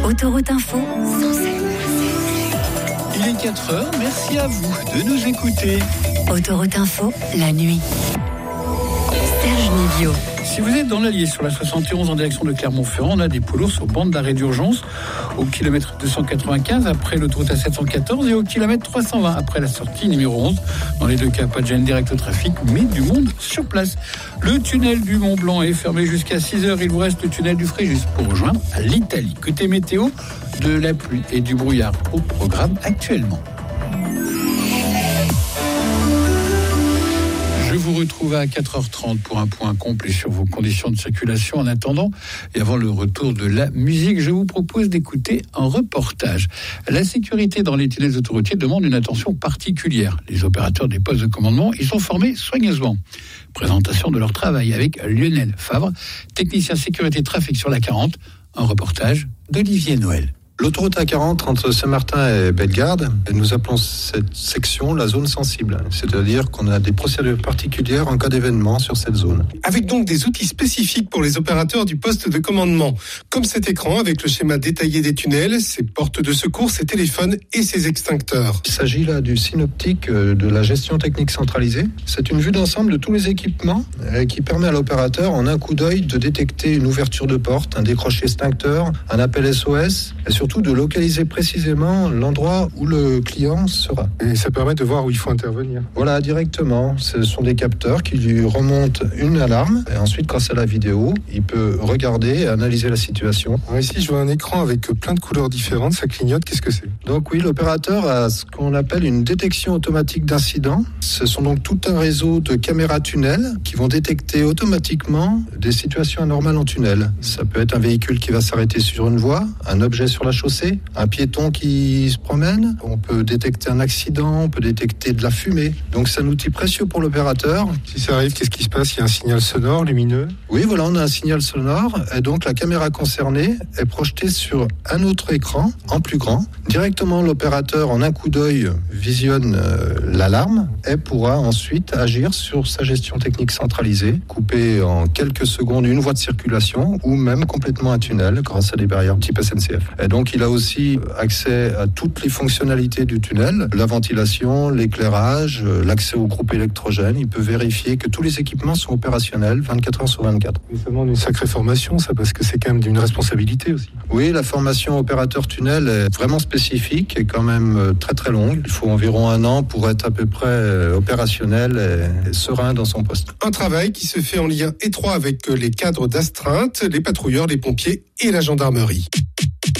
Autoroute Info, Il est 4h, merci à vous de nous écouter. Autoroute Info, la nuit. Serge Nivio. Si vous êtes dans l'Allier sur la 71 en direction de Clermont-Ferrand, on a des poids lourds sur bande d'arrêt d'urgence au kilomètre 295 après l'autoroute A714 et au kilomètre 320 après la sortie numéro 11. Dans les deux cas, pas de gêne direct au trafic, mais du monde sur place. Le tunnel du Mont-Blanc est fermé jusqu'à 6h. Il vous reste le tunnel du Fréjus pour rejoindre l'Italie. Côté météo, de la pluie et du brouillard au programme actuellement. Je vous retrouve à 4h30 pour un point complet sur vos conditions de circulation. En attendant, et avant le retour de la musique, je vous propose d'écouter un reportage. La sécurité dans les tunnels autoroutiers demande une attention particulière. Les opérateurs des postes de commandement y sont formés soigneusement. Présentation de leur travail avec Lionel Favre, technicien sécurité trafic sur la 40. Un reportage d'Olivier Noël. L'autoroute A40 entre Saint-Martin et Bellegarde, nous appelons cette section la zone sensible. C'est-à-dire qu'on a des procédures particulières en cas d'événement sur cette zone. Avec donc des outils spécifiques pour les opérateurs du poste de commandement. Comme cet écran avec le schéma détaillé des tunnels, ses portes de secours, ses téléphones et ses extincteurs. Il s'agit là du synoptique de la gestion technique centralisée. C'est une vue d'ensemble de tous les équipements qui permet à l'opérateur en un coup d'œil de détecter une ouverture de porte, un décroché extincteur, un appel SOS et surtout de localiser précisément l'endroit où le client sera. Et ça permet de voir où il faut intervenir. Voilà, directement. Ce sont des capteurs qui lui remontent une alarme et ensuite, grâce à la vidéo, il peut regarder et analyser la situation. Alors ici, je vois un écran avec plein de couleurs différentes. Ça clignote. Qu'est-ce que c'est ? Donc oui, l'opérateur a ce qu'on appelle une détection automatique d'incidents. Ce sont donc tout un réseau de caméras tunnels qui vont détecter automatiquement des situations anormales en tunnel. Ça peut être un véhicule qui va s'arrêter sur une voie, un objet sur la chaussée, un piéton qui se promène. On peut détecter un accident, on peut détecter de la fumée. Donc c'est un outil précieux pour l'opérateur. Si ça arrive, qu'est-ce qui se passe ? Il y a un signal sonore, lumineux ? Oui, voilà, on a un signal sonore et donc la caméra concernée est projetée sur un autre écran en plus grand. Directement, l'opérateur, en un coup d'œil, visionne l'alarme et pourra ensuite agir sur sa gestion technique centralisée, couper en quelques secondes une voie de circulation ou même complètement un tunnel grâce à des barrières type SNCF. Et donc, il a aussi accès à toutes les fonctionnalités du tunnel, la ventilation, l'éclairage, l'accès au groupe électrogène. Il peut vérifier que tous les équipements sont opérationnels 24 heures sur 24. Ça demande une sacrée formation, ça, parce que c'est quand même une responsabilité aussi. Oui, la formation opérateur tunnel est vraiment spécifique et quand même très très longue. Il faut environ 1 an pour être à peu près opérationnel et serein dans son poste. Un travail qui se fait en lien étroit avec les cadres d'astreinte, les patrouilleurs, les pompiers et la gendarmerie.